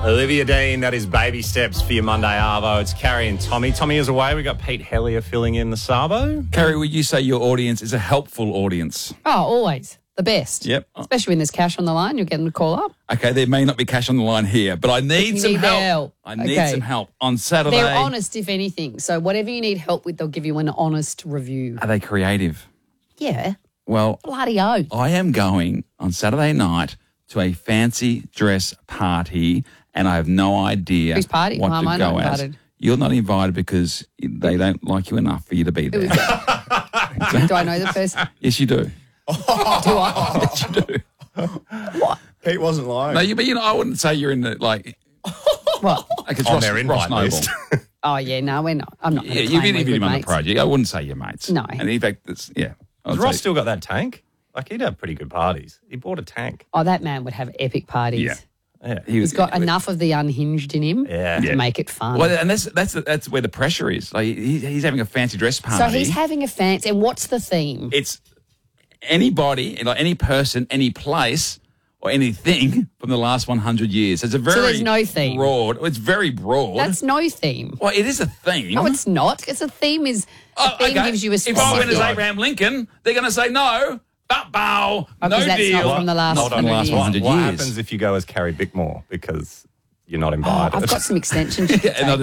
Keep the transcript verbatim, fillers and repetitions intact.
Olivia Dean, that is Baby Steps for your Monday Arvo. It's Carrie and Tommy. Tommy is away. We've got Pete Hellier filling in the Sabo. Carrie, would you say your audience is a helpful audience? Oh, always. The best. Yep. Especially when there's cash on the line, you'll get them to call up. Okay, there may not be cash on the line here, but I need You some need help. their help. I need Okay. some help. On Saturday, They're honest, if anything. So whatever you need help with, they'll give you an honest review. are they creative? Yeah. Well, Bloody oath. I am going on Saturday night to a fancy dress party, and I have no idea Whose party? what Why am to I go not as. invited? You're not invited because they don't like you enough for you to be Who there. is that? Do I know the person? Yes, you do. Do I? Yes, you do. What? Pete wasn't lying. No, you, but you know, I wouldn't say you're in the like. What? Like it's On Ross, their Ross invite Noble. list. Oh, yeah, no, we're not. I'm not going Yeah, to you've claim we're interviewed good him on the mates. project. I wouldn't say you're mates. No. And in fact, it's yeah. I Has would Ross say- still got that tank? Like, he'd have pretty good parties. He bought a tank. Oh, that man would have epic parties. Yeah. Yeah. He was He's got enough of the unhinged in him Yeah. to Yeah. make it fun. Well, and that's that's that's where the pressure is. Like he, he's having a fancy dress party. so he's having a fancy. And what's the theme? it's anybody, like any person, any place, or anything from the last one hundred years. It's a very there's no theme? broad. It's very broad. That's no theme. well, it is a theme. No, it's not. Because a theme is Oh, a theme okay. gives you a If I went as specific. Abraham Lincoln, they're going to say no. But bow, Oh, no 'cause that's deal. not from the last Not from the hundred last years. one hundred What years. happens if you go as Carrie Bickmore because you're not Oh, invited? I've got some extensions. Yeah, and